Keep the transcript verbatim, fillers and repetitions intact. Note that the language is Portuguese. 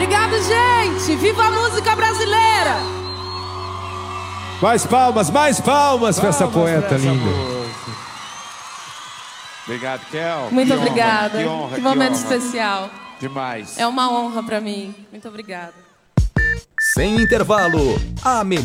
Obrigado, gente! Viva a música brasileira! Mais palmas, mais palmas, palmas pra essa poeta linda. Música. Obrigado, Kel. Muito que obrigada. Honra, que honra, que momento que honra. especial. Demais. É uma honra pra mim. Muito obrigada. Sem intervalo, a